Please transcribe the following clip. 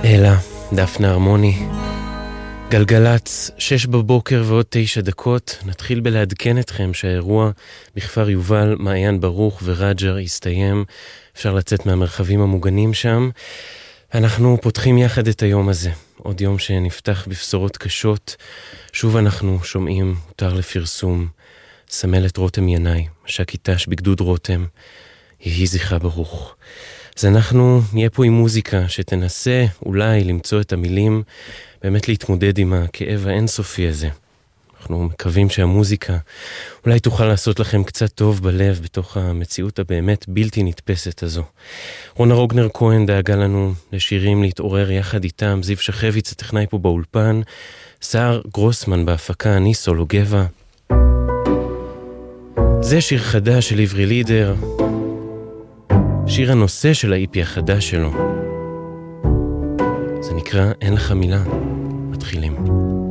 אלה, דפנה הרמוני. גלגלץ, 6 בבוקר ועוד 9 דקות. נתחיל בלעדכן אתכם שהאירוע בכפר יובל, מעיין ברוך ורג'ר הסתיים. אפשר לצאת מהמרחבים המוגנים שם. אנחנו פותחים יחד את היום הזה. עוד יום שנפתח בבשורות קשות. שוב אנחנו שומעים, הותר לפרסום, סמלת רותם ינאי, מש"קית"ש בגדוד רותם. יהי זכרה ברוך. אז אנחנו נהיה פה עם מוזיקה שתנסה אולי למצוא את המילים, באמת להתמודד עם הכאב האינסופי הזה. אנחנו מקווים שהמוזיקה אולי תוכל לעשות לכם קצת טוב בלב בתוך המציאות הבאמת בלתי נתפסת הזו. רונה רוגנר כהן דאגה לנו לשירים להתעורר יחד איתם, זיו שחביץ הטכנאי פה באולפן, סער גרוסמן בהפקה, אני סולו גבע. זה שיר חדש של עברי לידר, שיר הנושא של האיפי החדש שלו. זה נקרא אין לך מילה. מתחילים.